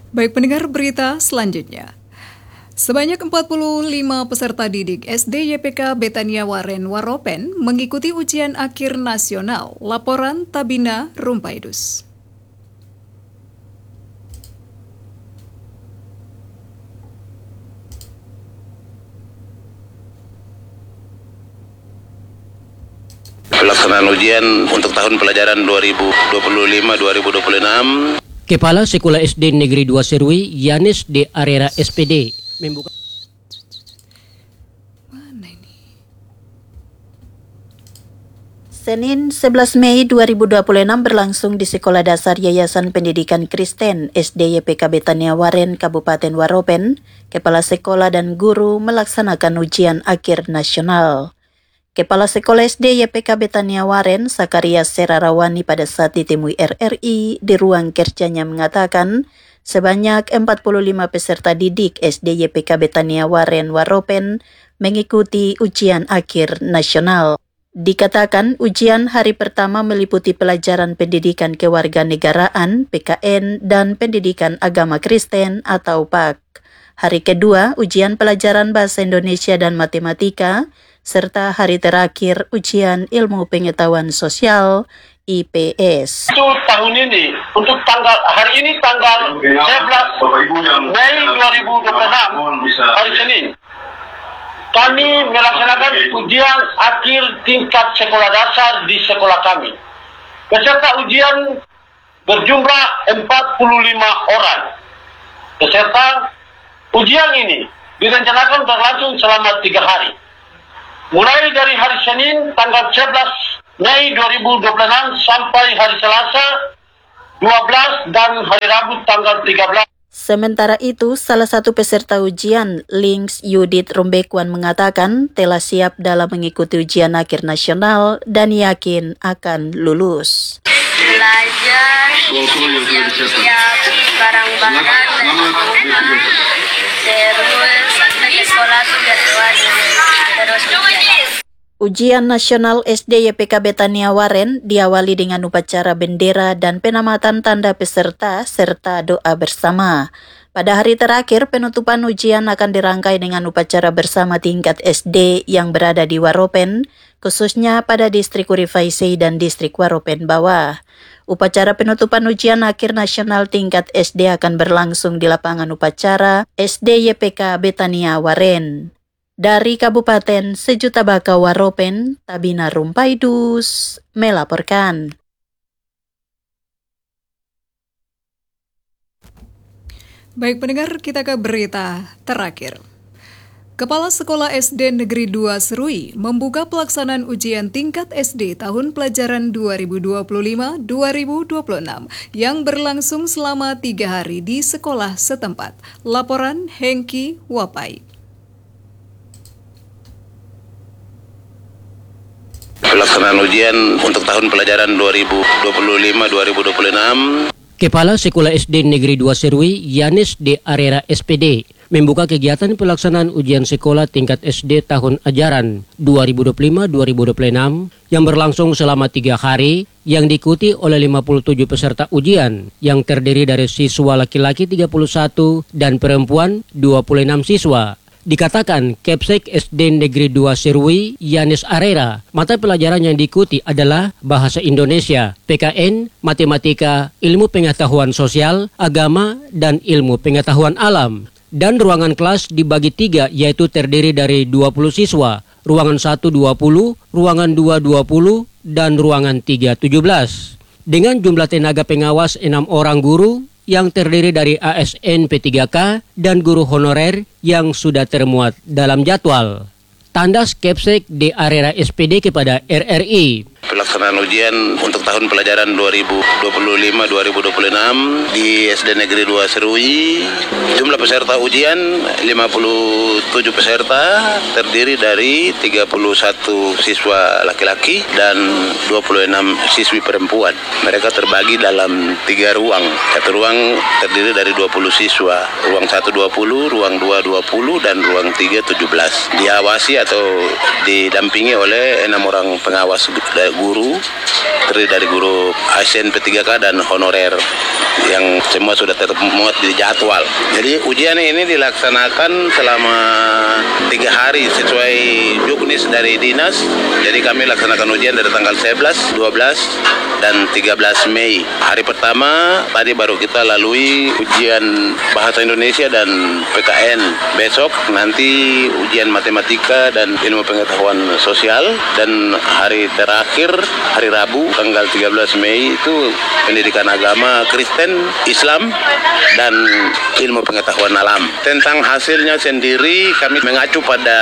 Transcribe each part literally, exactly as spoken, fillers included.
Baik pendengar berita selanjutnya. Sebanyak empat puluh lima peserta didik S D Y P K Betania Waren Waropen mengikuti ujian akhir nasional. Laporan Tabina Rumpaidus. Pelaksanaan ujian untuk tahun pelajaran dua ribu dua puluh lima dua ribu dua puluh enam. Kepala Sekolah S D Negeri dua Serui, Yanis de Arera S P D, membuka Mana ini? Senin sebelas Mei dua ribu dua puluh enam berlangsung di Sekolah Dasar Yayasan Pendidikan Kristen S D Y P K Betania Waren, Kabupaten Waropen. Kepala sekolah dan guru melaksanakan ujian akhir nasional. Kepala Sekolah S D Y P K Betania Waren, Sakaria Serarawani, pada saat ditemui R R I di ruang kerjanya mengatakan sebanyak empat puluh lima peserta didik S D Y P K Betania Waren Waropen mengikuti ujian akhir nasional. Dikatakan ujian hari pertama meliputi pelajaran pendidikan kewarganegaraan P K N dan pendidikan agama Kristen atau P A K. Hari kedua ujian pelajaran bahasa Indonesia dan matematika, serta hari terakhir ujian ilmu pengetahuan sosial I P S. Untuk tahun ini, untuk tanggal hari ini tanggal sebelas Mei dua ribu dua puluh enam, hari Senin, kami melaksanakan ujian akhir tingkat sekolah dasar di sekolah kami. Peserta ujian berjumlah empat puluh lima orang. Peserta ujian ini direncanakan berlangsung selama tiga hari. Mulai dari hari Senin tanggal sebelas Mei dua ribu dua puluh enam sampai hari Selasa dua belas dan hari Rabu tanggal tiga belas. Sementara itu, salah satu peserta ujian, Links Yudit Rumbekuan, mengatakan telah siap dalam mengikuti ujian akhir nasional dan yakin akan lulus. Belajar, siap-siap barang bahan dan rumah, terus sampai ke sekolah tuh terus ujian. Ujian nasional S D Y P K Betania Waren diawali dengan upacara bendera dan penamatan tanda peserta serta doa bersama. Pada hari terakhir, penutupan ujian akan dirangkai dengan upacara bersama tingkat S D yang berada di Waropen, khususnya pada distrik Urifaisei dan distrik Waropen Bawah. Upacara penutupan ujian akhir nasional tingkat S D akan berlangsung di lapangan upacara S D Y P K Betania Waren. Dari Kabupaten Sejuta Baka Waropen, Tabina Rumpaidus melaporkan. Baik pendengar, kita ke berita terakhir. Kepala Sekolah S D Negeri dua Serui membuka pelaksanaan ujian tingkat S D tahun pelajaran dua ribu dua puluh lima dua ribu dua puluh enam yang berlangsung selama tiga hari di sekolah setempat. Laporan Hengki Wapai. Pelaksanaan ujian untuk tahun pelajaran dua ribu dua puluh lima dua ribu dua puluh enam. Kepala Sekolah S D Negeri dua Serui, Yanis de Arera S P D, membuka kegiatan pelaksanaan ujian sekolah tingkat S D tahun ajaran dua ribu dua puluh lima dua ribu dua puluh enam yang berlangsung selama tiga hari yang diikuti oleh lima puluh tujuh peserta ujian yang terdiri dari siswa laki-laki tiga puluh satu dan perempuan dua puluh enam siswa. Dikatakan Kepsek S D Negeri dua Serui, Yanis Arera, mata pelajaran yang diikuti adalah Bahasa Indonesia, P K N, Matematika, Ilmu Pengetahuan Sosial, Agama, dan Ilmu Pengetahuan Alam. Dan ruangan kelas dibagi tiga, yaitu terdiri dari dua puluh siswa, ruangan satu dua puluh, ruangan dua dua puluh, dan ruangan tiga tujuh belas. Dengan jumlah tenaga pengawas enam orang guru, yang terdiri dari A S N P tiga K dan guru honorer yang sudah termuat dalam jadwal. Tandas Kepsek de Arera S P D kepada R R I. Pelaksanaan ujian untuk tahun pelajaran dua ribu dua puluh lima dua ribu dua puluh enam di S D Negeri dua Serui. Jumlah peserta ujian lima puluh tujuh peserta, terdiri dari tiga puluh satu siswa laki-laki dan dua puluh enam siswi perempuan. Mereka terbagi dalam tiga ruang. Satu ruang terdiri dari dua puluh siswa, ruang satu dua puluh, ruang dua dua puluh, dan ruang tiga tujuh belas. Diawasi atau didampingi oleh enam orang pengawas guru, terdiri dari guru A S N P tiga K dan honorer yang semua sudah termuat di jadwal. Jadi ujian ini dilaksanakan selama tiga hari sesuai juknis dari dinas. Jadi kami laksanakan ujian dari tanggal sebelas, dua belas, dan tiga belas Mei. Hari pertama tadi baru kita lalui ujian bahasa Indonesia dan P K N. Besok nanti ujian matematika dan ilmu pengetahuan sosial, dan hari terakhir hari Rabu tanggal tiga belas Mei itu pendidikan agama Kristen, Islam, dan ilmu pengetahuan alam. Tentang hasilnya sendiri kami mengacu pada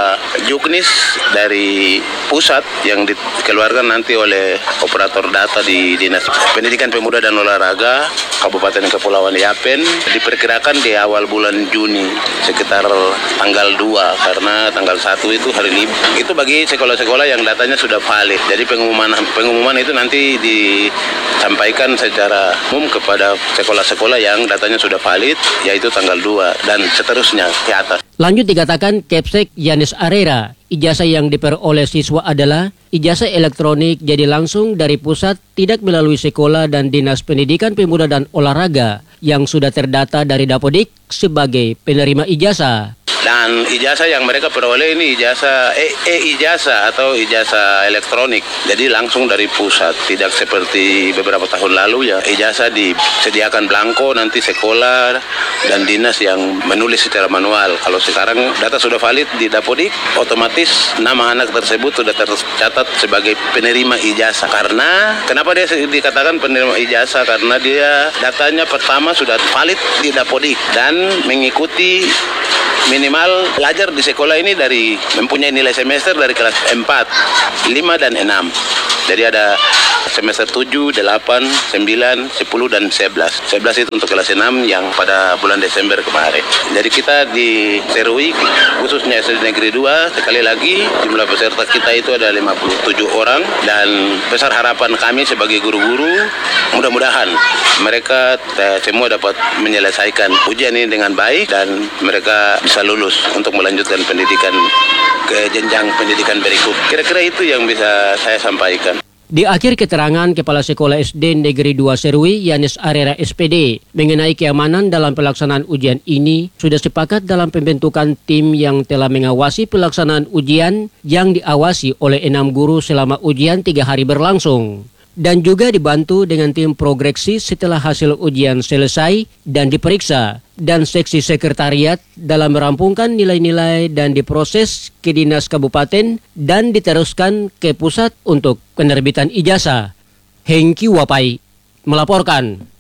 juknis dari pusat yang dikeluarkan nanti oleh operator data di Dinas Pendidikan Pemuda dan Olahraga Kabupaten Kepulauan Yapen. Diperkirakan di awal bulan Juni sekitar tanggal dua, karena tanggal satu itu hari libur. Itu bagi sekolah-sekolah yang datanya sudah valid. Jadi pengumuman pengumuman itu nanti disampaikan secara umum kepada sekolah-sekolah yang datanya sudah valid, yaitu tanggal dua dan seterusnya ke atas. Lanjut dikatakan Kepsek Yanis Arera, ijazah yang diperoleh siswa adalah ijazah elektronik, jadi langsung dari pusat, tidak melalui sekolah dan Dinas Pendidikan Pemuda dan Olahraga yang sudah terdata dari Dapodik sebagai penerima ijazah. Dan ijazah yang mereka peroleh ini ijazah e, e-ijazah atau ijazah elektronik. Jadi langsung dari pusat, tidak seperti beberapa tahun lalu ya. Ijazah disediakan belangko, nanti sekolah dan dinas yang menulis secara manual. Kalau sekarang data sudah valid di Dapodik, otomatis nama anak tersebut sudah tercatat sebagai penerima ijazah. Karena kenapa dia dikatakan penerima ijazah? Karena dia datanya pertama sudah valid di Dapodik dan mengikuti minimal pelajar di sekolah ini dari mempunyai nilai semester dari kelas empat, lima, dan enam. Jadi ada semester tujuh, delapan, sembilan, sepuluh, dan sebelas. sebelas itu untuk kelas enam yang pada bulan Desember kemarin. Jadi kita di Serui, khususnya S D Negeri dua, sekali lagi jumlah peserta kita itu ada lima puluh tujuh orang. Dan besar harapan kami sebagai guru-guru, mudah-mudahan mereka eh, semua dapat menyelesaikan ujian ini dengan baik dan mereka bisa lulus untuk melanjutkan pendidikan ke jenjang pendidikan berikut. Kira-kira itu yang bisa saya sampaikan. Di akhir keterangan Kepala Sekolah S D Negeri dua Serui, Yanis Arera S P D, mengenai keamanan dalam pelaksanaan ujian ini, sudah sepakat dalam pembentukan tim yang telah mengawasi pelaksanaan ujian yang diawasi oleh enam guru selama ujian tiga hari berlangsung. Dan juga dibantu dengan tim progreksi setelah hasil ujian selesai dan diperiksa, dan seksi sekretariat dalam merampungkan nilai-nilai dan diproses ke dinas kabupaten dan diteruskan ke pusat untuk penerbitan ijazah. Hengki Wapai melaporkan.